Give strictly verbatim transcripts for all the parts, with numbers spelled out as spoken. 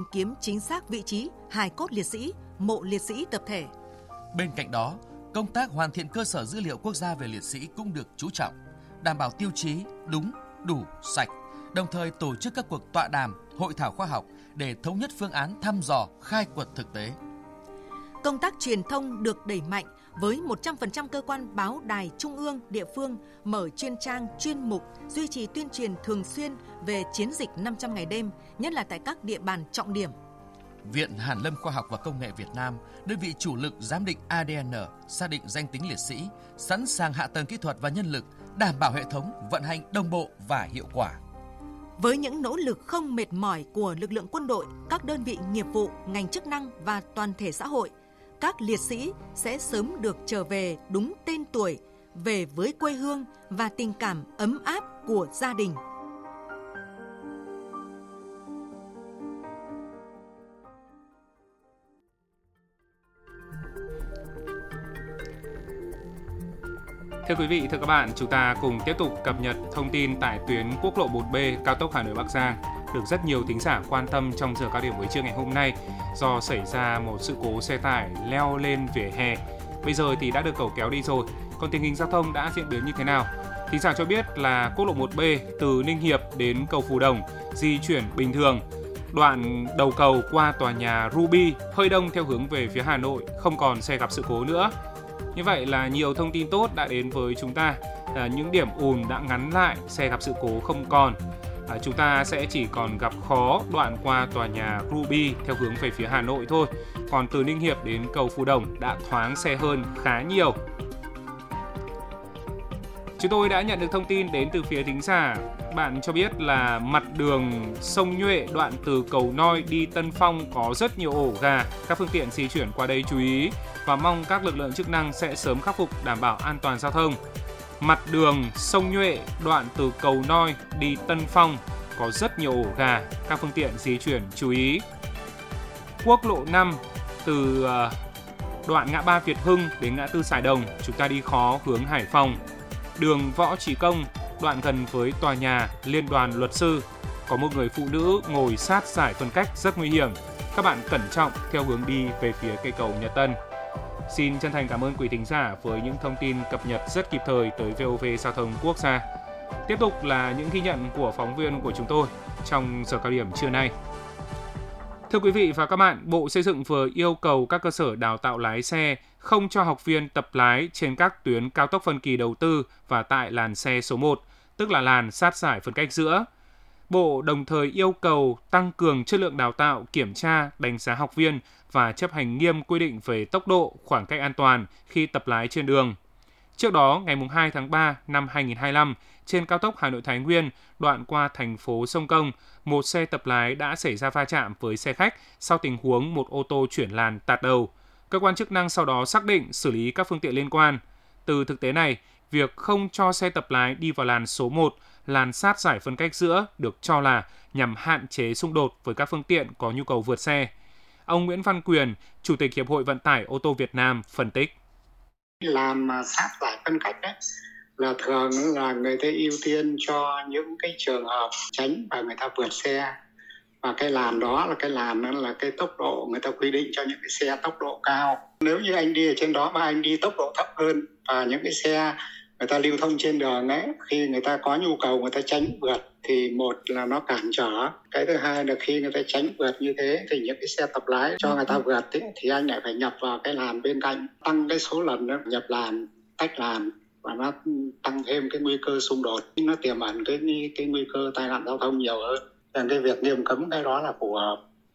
kiếm chính xác vị trí hài cốt liệt sĩ, mộ liệt sĩ tập thể. Bên cạnh đó, công tác hoàn thiện cơ sở dữ liệu quốc gia về liệt sĩ cũng được chú trọng, đảm bảo tiêu chí đúng, đủ, sạch, đồng thời tổ chức các cuộc tọa đàm, hội thảo khoa học để thống nhất phương án thăm dò, khai quật thực tế. Công tác truyền thông được đẩy mạnh với một trăm phần trăm cơ quan báo đài trung ương, địa phương mở chuyên trang, chuyên mục, duy trì tuyên truyền thường xuyên về chiến dịch năm trăm ngày đêm, nhất là tại các địa bàn trọng điểm. Viện Hàn lâm Khoa học và Công nghệ Việt Nam, đơn vị chủ lực giám định a đê en, xác định danh tính liệt sĩ, sẵn sàng hạ tầng kỹ thuật và nhân lực, đảm bảo hệ thống vận hành đồng bộ và hiệu quả. Với những nỗ lực không mệt mỏi của lực lượng quân đội, các đơn vị nghiệp vụ, ngành chức năng và toàn thể xã hội, các liệt sĩ sẽ sớm được trở về đúng tên tuổi, về với quê hương và tình cảm ấm áp của gia đình. Thưa quý vị, thưa các bạn, chúng ta cùng tiếp tục cập nhật thông tin tại tuyến quốc lộ một B cao tốc Hà Nội Bắc Giang được rất nhiều thính giả quan tâm trong giờ cao điểm buổi trưa ngày hôm nay do xảy ra một sự cố xe tải leo lên vỉa hè. Bây giờ thì đã được cẩu kéo đi rồi, còn tình hình giao thông đã diễn biến như thế nào? Thính giả cho biết là quốc lộ một B từ Ninh Hiệp đến cầu Phú Đồng di chuyển bình thường. Đoạn đầu cầu qua tòa nhà Ruby hơi đông theo hướng về phía Hà Nội, không còn xe gặp sự cố nữa. Như vậy là nhiều thông tin tốt đã đến với chúng ta. À, những điểm ùn đã ngắn lại, xe gặp sự cố không còn. À, chúng ta sẽ chỉ còn gặp khó đoạn qua tòa nhà Ruby theo hướng về phía Hà Nội thôi. Còn từ Ninh Hiệp đến cầu Phú Đồng đã thoáng xe hơn khá nhiều. Chúng tôi đã nhận được thông tin đến từ phía thính giả. Bạn cho biết là mặt đường sông Nhuệ đoạn từ cầu Noi đi Tân Phong có rất nhiều ổ gà. Các phương tiện di chuyển qua đây chú ý và mong các lực lượng chức năng sẽ sớm khắc phục đảm bảo an toàn giao thông. Mặt đường sông Nhuệ đoạn từ cầu Noi đi Tân Phong có rất nhiều ổ gà. Các phương tiện di chuyển chú ý. Quốc lộ năm từ đoạn ngã ba Việt Hưng đến ngã tư Sài Đồng, chúng ta đi khó hướng Hải Phòng. Đường Võ Trí Công, đoạn gần với tòa nhà Liên đoàn Luật sư, có một người phụ nữ ngồi sát giải phân cách rất nguy hiểm. Các bạn cẩn trọng theo hướng đi về phía cây cầu Nhật Tân. Xin chân thành cảm ơn quý thính giả với những thông tin cập nhật rất kịp thời tới vê o vê Giao thông Quốc gia. Tiếp tục là những ghi nhận của phóng viên của chúng tôi trong giờ cao điểm trưa nay. Thưa quý vị và các bạn, Bộ Xây dựng vừa yêu cầu các cơ sở đào tạo lái xe không cho học viên tập lái trên các tuyến cao tốc phân kỳ đầu tư và tại làn xe số một, tức là làn sát giải phân cách giữa. Bộ đồng thời yêu cầu tăng cường chất lượng đào tạo, kiểm tra, đánh giá học viên và chấp hành nghiêm quy định về tốc độ, khoảng cách an toàn khi tập lái trên đường. Trước đó, ngày hai tháng ba năm hai nghìn không trăm hai mươi lăm, trên cao tốc Hà Nội Thái Nguyên, đoạn qua thành phố Sông Công, một xe tập lái đã xảy ra va chạm với xe khách sau tình huống một ô tô chuyển làn tạt đầu. Cơ quan chức năng sau đó xác định xử lý các phương tiện liên quan. Từ thực tế này, việc không cho xe tập lái đi vào làn số một, làn sát giải phân cách giữa được cho là nhằm hạn chế xung đột với các phương tiện có nhu cầu vượt xe. Ông Nguyễn Văn Quyền, Chủ tịch Hiệp hội Vận tải ô tô Việt Nam phân tích. Làm sát giải phân cách đấy là thường là người ta ưu tiên cho những cái trường hợp tránh và người ta vượt xe. Và cái làn đó là cái làn đó là cái tốc độ người ta quy định cho những cái xe tốc độ cao. Nếu như anh đi ở trên đó mà anh đi tốc độ thấp hơn và những cái xe người ta lưu thông trên đường ấy, khi người ta có nhu cầu người ta tránh vượt thì một là nó cản trở. Cái thứ hai là khi người ta tránh vượt như thế thì những cái xe tập lái cho người ta vượt ấy, thì anh lại phải nhập vào cái làn bên cạnh, tăng cái số lần đó, nhập làn, tách làn và nó tăng thêm cái nguy cơ xung đột, nó tiềm ẩn cái cái nguy cơ tai nạn giao thông nhiều hơn. Nên cái việc nghiêm cấm cái đó là phù hợp.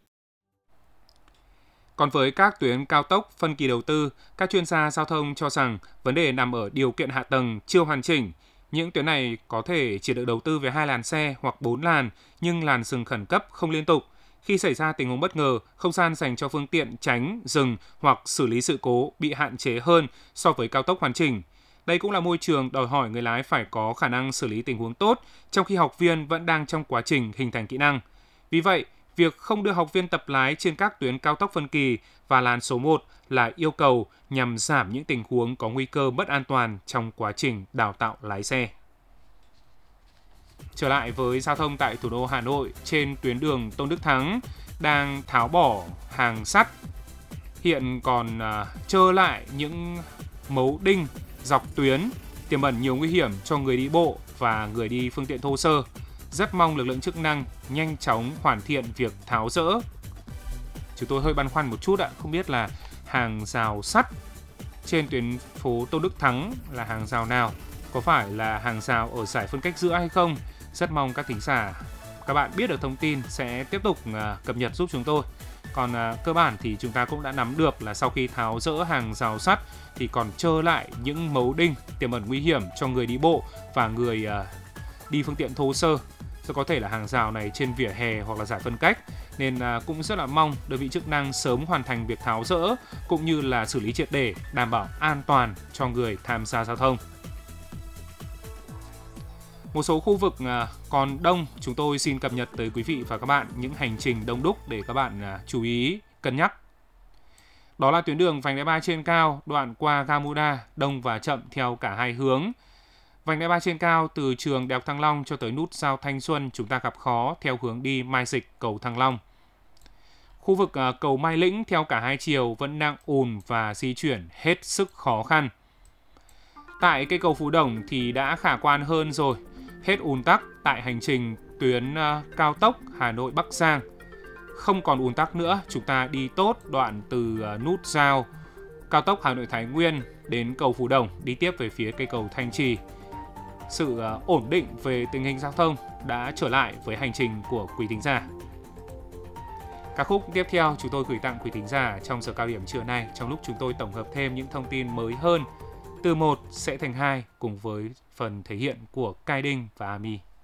Còn với các tuyến cao tốc phân kỳ đầu tư, các chuyên gia giao thông cho rằng vấn đề nằm ở điều kiện hạ tầng chưa hoàn chỉnh. Những tuyến này có thể chỉ được đầu tư về hai làn xe hoặc bốn làn, nhưng làn dừng khẩn cấp không liên tục. Khi xảy ra tình huống bất ngờ, không gian dành cho phương tiện tránh, dừng hoặc xử lý sự cố bị hạn chế hơn so với cao tốc hoàn chỉnh. Đây cũng là môi trường đòi hỏi người lái phải có khả năng xử lý tình huống tốt, trong khi học viên vẫn đang trong quá trình hình thành kỹ năng. Vì vậy, việc không đưa học viên tập lái trên các tuyến cao tốc phân kỳ và làn số một là yêu cầu nhằm giảm những tình huống có nguy cơ mất an toàn trong quá trình đào tạo lái xe. Trở lại với giao thông tại thủ đô Hà Nội, trên tuyến đường Tôn Đức Thắng, đang tháo bỏ hàng sắt, hiện còn uh, trơ lại những mấu đinh dọc tuyến, tiềm ẩn nhiều nguy hiểm cho người đi bộ và người đi phương tiện thô sơ. Rất mong lực lượng chức năng nhanh chóng hoàn thiện việc tháo dỡ. Chúng tôi hơi băn khoăn một chút ạ, không biết là hàng rào sắt trên tuyến phố Tôn Đức Thắng là hàng rào nào, có phải là hàng rào ở giải phân cách giữa hay không? Rất mong các thính giả, các bạn biết được thông tin sẽ tiếp tục uh, cập nhật giúp chúng tôi. Còn uh, cơ bản thì chúng ta cũng đã nắm được là sau khi tháo dỡ hàng rào sắt thì còn trơ lại những mấu đinh tiềm ẩn nguy hiểm cho người đi bộ và người uh, đi phương tiện thô sơ. Rất có thể là hàng rào này trên vỉa hè hoặc là giải phân cách, nên uh, cũng rất là mong đơn vị chức năng sớm hoàn thành việc tháo dỡ cũng như là xử lý triệt để, đảm bảo an toàn cho người tham gia giao thông. Một số khu vực còn đông, chúng tôi xin cập nhật tới quý vị và các bạn những hành trình đông đúc để các bạn chú ý, cân nhắc. Đó là tuyến đường vành đai ba trên cao, đoạn qua Gamuda, đông và chậm theo cả hai hướng. Vành đai ba trên cao từ trường Đại học Thăng Long cho tới nút giao Thanh Xuân, chúng ta gặp khó theo hướng đi Mai Dịch, cầu Thăng Long. Khu vực cầu Mai Lĩnh theo cả hai chiều vẫn đang ùn và di chuyển hết sức khó khăn. Tại cây cầu Phú Đồng thì đã khả quan hơn rồi. Hết ùn tắc tại hành trình tuyến uh, cao tốc Hà Nội Bắc Giang. Không còn ùn tắc nữa, chúng ta đi tốt đoạn từ uh, nút giao cao tốc Hà Nội Thái Nguyên đến cầu Phú Đồng, đi tiếp về phía cây cầu Thanh Trì. Sự uh, ổn định về tình hình giao thông đã trở lại với hành trình của quý thính giả. Ca khúc tiếp theo chúng tôi gửi tặng quý thính giả trong giờ cao điểm trưa nay, trong lúc chúng tôi tổng hợp thêm những thông tin mới hơn. Từ một sẽ thành hai cùng với phần thể hiện của Cai Đinh và Ami.